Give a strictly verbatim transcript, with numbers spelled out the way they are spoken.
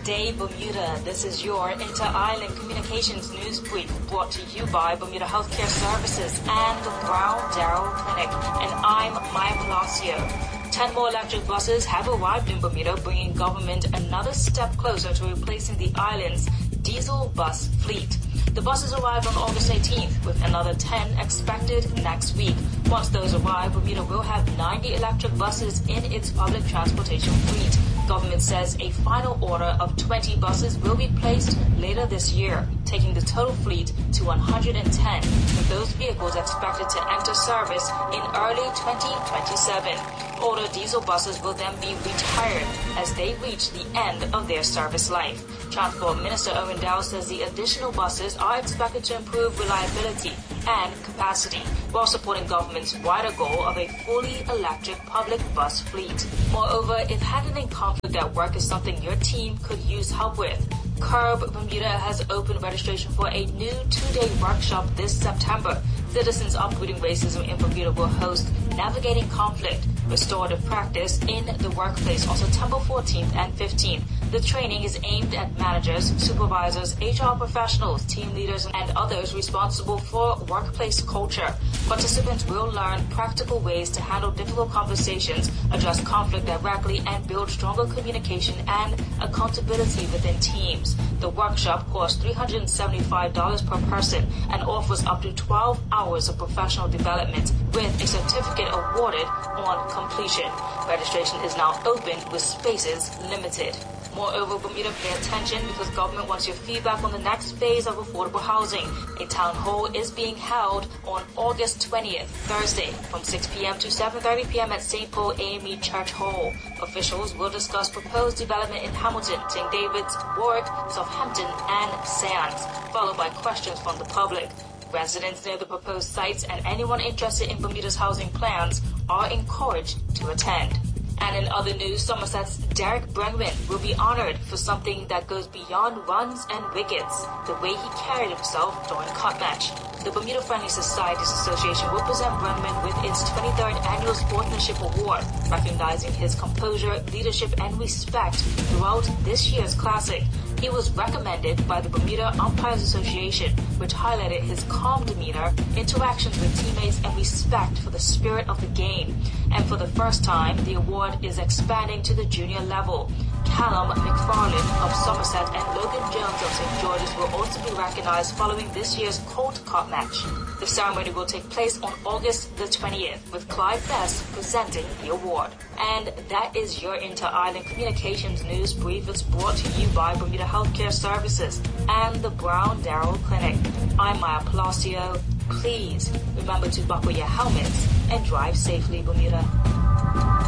day, Bermuda. This is your Inter-Island Communications News Brief brought to you by Bermuda Healthcare Services and the Brown Darrow Clinic. And I'm Maya Palacio. Ten more electric buses have arrived in Bermuda, bringing government another step closer to replacing the island's diesel bus fleet. The buses arrived on August eighteenth, with another ten expected next week. Once those arrive, Bermuda will have ninety electric buses in its public transportation fleet. Government says a final order of twenty buses will be placed later this year, taking the total fleet to one hundred ten, with those vehicles expected to enter service in early twenty twenty-seven. Older diesel buses will then be retired as they reach the end of their service life. Transport Minister Owen Dow says the additional buses are expected to improve reliability and capacity while supporting government's wider goal of a fully electric public bus fleet. Moreover, if handling conflict at work is something your team could use help with, Curb Bermuda has opened registration for a new two-day workshop this September. Citizens Uprooting Racism in Bermuda will host Navigating Conflict, Restorative Practice in the Workplace on September fourteenth and fifteenth. The training is aimed at managers, supervisors, H R professionals, team leaders, and others responsible for workplace culture. Participants will learn practical ways to handle difficult conversations, address conflict directly, and build stronger communication and accountability within teams. The workshop costs three hundred seventy-five dollars per person and offers up to twelve hours of professional development with a certificate awarded on completion. Registration is now open with spaces limited. Moreover, Bermuda, pay attention because government wants your feedback on the next phase of affordable housing. A town hall is being held on August twentieth, Thursday, from six p.m. to seven thirty p.m. at Saint Paul A M E Church Hall. Officials will discuss proposed development in Hamilton, Saint David's, Warwick, Southampton, and Sands, followed by questions from the public. Residents near the proposed sites and anyone interested in Bermuda's housing plans are encouraged to attend. And in other news, Somerset's Derek Bregman will be honored for something that goes beyond runs and wickets, the way he carried himself during cut match. The Bermuda Friendly Societies Association will present Bregman with its twenty-third Annual Sportsmanship Award, recognizing his composure, leadership, and respect throughout this year's Classic. He was recommended by the Bermuda Umpires Association, which highlighted his calm demeanor, interactions with teammates, and respect for the spirit of the game. And for the first time, the award is expanding to the junior level. Callum McFarlane of Somerset and Logan Jones of Saint George's will also be recognized following this year's Colt Cup match. The ceremony will take place on August the twentieth, with Clyde Best presenting the award. And that is your Inter-Island Communications News Brief. It's brought to you by Bermuda Healthcare Services and the Brown Darrow Clinic. I'm Maya Palacio. Please remember to buckle your helmets and drive safely, Bermuda.